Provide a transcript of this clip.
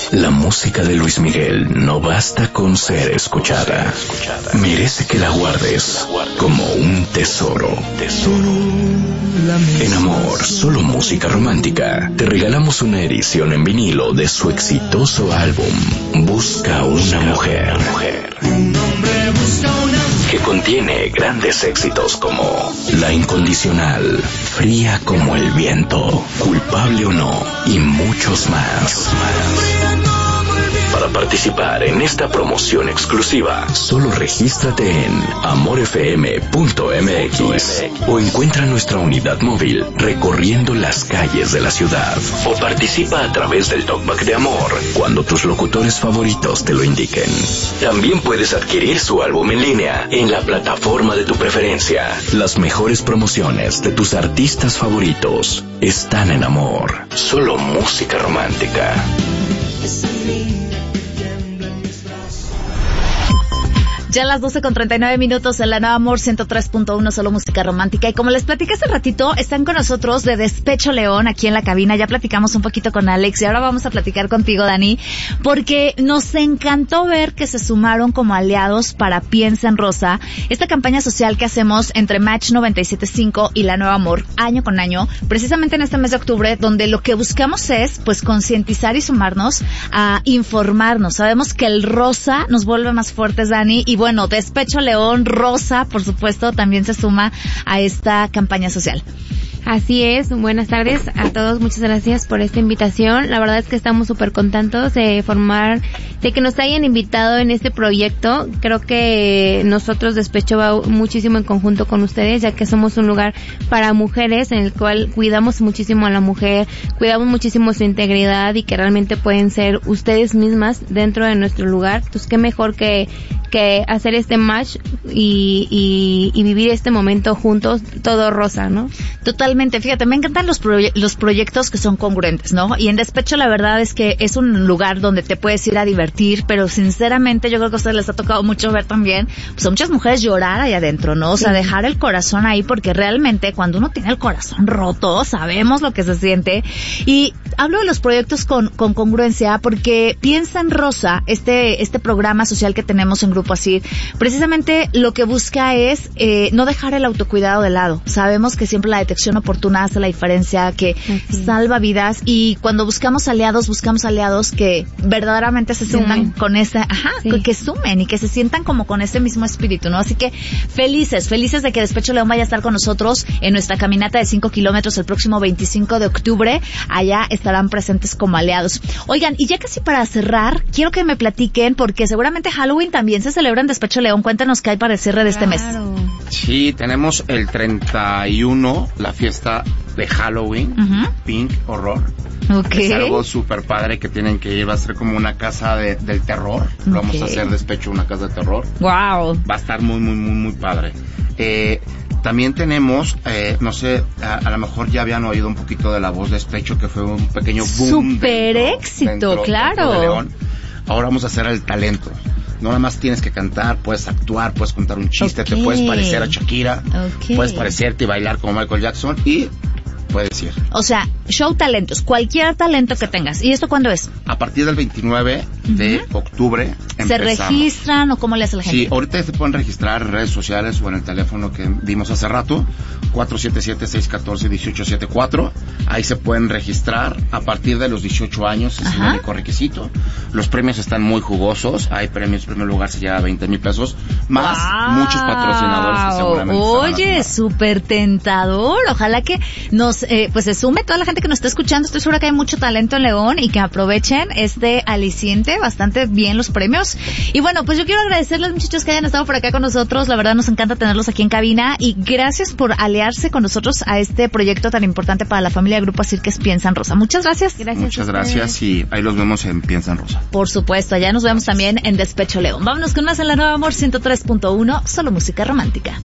La música de Luis Miguel no basta con ser escuchada. Merece que la guardes como un tesoro. En Amor, solo música romántica, te regalamos una edición en vinilo de su exitoso álbum Busca una mujer, que contiene grandes éxitos como La Incondicional, Fría como el viento, Culpable o no y muchos más. Para participar en esta promoción exclusiva, solo regístrate en amorfm.mx o encuentra nuestra unidad móvil recorriendo las calles de la ciudad, o participa a través del Talkback de Amor cuando tus locutores favoritos te lo indiquen. También puedes adquirir su álbum en línea en la plataforma de tu preferencia. Las mejores promociones de tus artistas favoritos están en Amor, solo música romántica. Ya a las 12:39 en la Nueva Amor 103.1, solo música romántica. Y como les platicé hace ratito, están con nosotros de Despecho León aquí en la cabina. Ya platicamos un poquito con Alex y ahora vamos a platicar contigo, Dani, porque nos encantó ver que se sumaron como aliados para Piensa en Rosa, esta campaña social que hacemos entre Match 97.5 y la Nueva Amor año con año, precisamente en este mes de octubre, donde lo que buscamos es pues concientizar y sumarnos a informarnos. Sabemos que el rosa nos vuelve más fuertes, Dani, y bueno, Despecho León, Rosa, por supuesto, también se suma a esta campaña social. Así es, buenas tardes a todos, muchas gracias por esta invitación. La verdad es que estamos súper contentos de que nos hayan invitado en este proyecto. Creo que nosotros Despecho va muchísimo en conjunto con ustedes, ya que somos un lugar para mujeres en el cual cuidamos muchísimo a la mujer, cuidamos muchísimo su integridad y que realmente pueden ser ustedes mismas dentro de nuestro lugar. Entonces, qué mejor que hacer este match y vivir este momento juntos, todo rosa, ¿no? Totalmente, fíjate, me encantan los proyectos que son congruentes, ¿no? Y en Despecho la verdad es que es un lugar donde te puedes ir a divertir, pero sinceramente yo creo que a ustedes les ha tocado mucho ver también, pues a muchas mujeres llorar ahí adentro, ¿no? O sea, dejar el corazón ahí, porque realmente cuando uno tiene el corazón roto, sabemos lo que se siente. Y hablo de los proyectos con congruencia porque Piensa en Rosa, este programa social que tenemos en Grupo Asir, precisamente lo que busca es no dejar el autocuidado de lado. Sabemos que siempre la detección oportuna hace la diferencia, que salva vidas, y cuando buscamos aliados que verdaderamente se sientan con ese, que sumen y que se sientan como con ese mismo espíritu, ¿no? Así que felices de que Despecho León vaya a estar con nosotros en nuestra caminata de 5 kilómetros el próximo 25 de octubre. Allá estarán presentes como aliados. Oigan, y ya casi para cerrar, quiero que me platiquen, porque seguramente Halloween también se celebra en Despecho León. Cuéntanos qué hay para el cierre de este mes. Sí, tenemos el 31, la fiesta de Halloween, Pink Horror. Okay. Es algo súper padre que tienen que ir, va a ser como una casa del terror. Lo vamos a hacer Despecho, una casa de terror. Wow. Va a estar muy padre. También tenemos, no sé, a lo mejor ya habían oído un poquito de La Voz Despecho, que fue un pequeño boom. Súper éxito, claro. Dentro de León. Ahora vamos a hacer el talento. No nada más tienes que cantar, puedes actuar, puedes contar un chiste, te puedes parecer a Shakira, puedes parecerte y bailar como Michael Jackson y puedes ir. O sea, show talentos, cualquier talento que tengas. ¿Y esto cuándo es? A partir del 29 de octubre empezamos. ¿Se registran o cómo le hace la gente? Sí, ahorita se pueden registrar en redes sociales o en el teléfono que vimos hace rato, 477-614-1874. Ahí se pueden registrar a partir de los 18 años, es el único requisito. Los premios están muy jugosos, hay premios, en primer lugar se lleva 20,000 pesos, más muchos patrocinadores que seguramente Oye, súper tentador. Ojalá que nos pues se sume toda la gente que nos está escuchando. Estoy segura que hay mucho talento en León y que aprovechen este aliciente, bastante bien los premios. Y bueno, pues yo quiero agradecerles, muchachos, que hayan estado por acá con nosotros. La verdad nos encanta tenerlos aquí en cabina y gracias por aliarse con nosotros a este proyecto tan importante para la familia de Grupo Asir, que es Piensa en Rosa. Muchas gracias. Muchas gracias y ahí los vemos en Piensa en Rosa. Por supuesto, allá nos vemos también en Despecho León. Vámonos con más en la Nueva Amor 103.1, solo música romántica.